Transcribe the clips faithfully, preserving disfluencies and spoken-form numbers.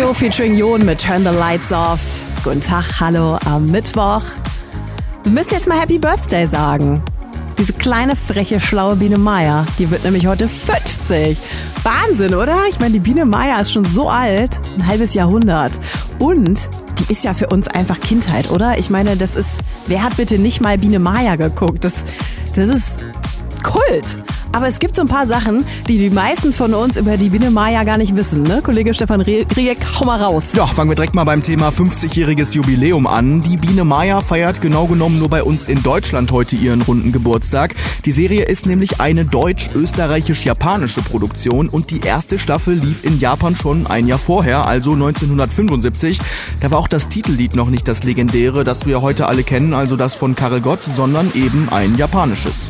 Neo featuring Jon mit Turn the Lights Off. Guten Tag, hallo am Mittwoch. Wir müssen jetzt mal Happy Birthday sagen. Diese kleine, freche, schlaue Biene Maya, die wird nämlich heute fünfzig. Wahnsinn, oder? Ich meine, die Biene Maya ist schon so alt, ein halbes Jahrhundert. Und die ist ja für uns einfach Kindheit, oder? Ich meine, das ist, wer hat bitte nicht mal Biene Maya geguckt? Das, das ist Kult. Aber es gibt so ein paar Sachen, die die meisten von uns über die Biene Maya gar nicht wissen, ne? Kollege Stefan Rieck, hau mal raus. Ja, fangen wir direkt mal beim Thema fünfzigjähriges Jubiläum an. Die Biene Maya feiert genau genommen nur bei uns in Deutschland heute ihren runden Geburtstag. Die Serie ist nämlich eine deutsch-österreichisch-japanische Produktion und die erste Staffel lief in Japan schon ein Jahr vorher, also neunzehnhundertfünfundsiebzig. Da war auch das Titellied noch nicht das legendäre, das wir heute alle kennen, also das von Karel Gott, sondern eben ein japanisches.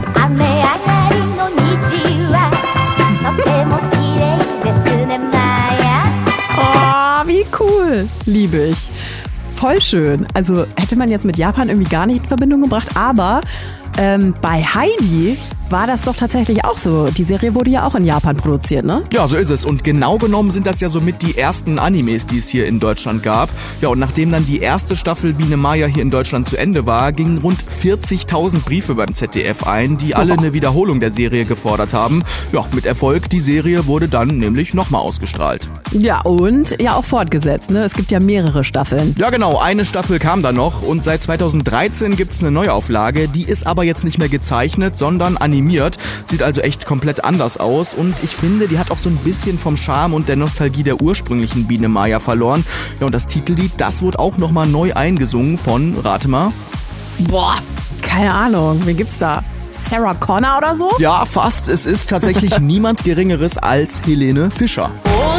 Oh, wie cool. Liebe ich. Voll schön. Also hätte man jetzt mit Japan irgendwie gar nicht in Verbindung gebracht, aber ähm, bei Heidi war das doch tatsächlich auch so. Die Serie wurde ja auch in Japan produziert, ne? Ja, so ist es. Und genau genommen sind das ja somit die ersten Animes, die es hier in Deutschland gab. Ja, und nachdem dann die erste Staffel Biene Maya hier in Deutschland zu Ende war, gingen rund vierzigtausend Briefe beim Z D F ein, die alle eine Wiederholung der Serie gefordert haben. Ja, mit Erfolg. Die Serie wurde dann nämlich nochmal ausgestrahlt. Ja, und ja auch fortgesetzt, ne? Es gibt ja mehrere Staffeln. Ja, genau. Eine Staffel kam da noch und seit zweitausenddreizehn gibt's eine Neuauflage. Die ist aber jetzt nicht mehr gezeichnet, sondern animiert. Sieht also echt komplett anders aus und ich finde, die hat auch so ein bisschen vom Charme und der Nostalgie der ursprünglichen Biene Maya verloren. Ja, und das Titellied, das wurde auch nochmal neu eingesungen von, rate mal. Boah, keine Ahnung, wen gibt's da? Sarah Connor oder so? Ja, fast. Es ist tatsächlich niemand Geringeres als Helene Fischer. Oh.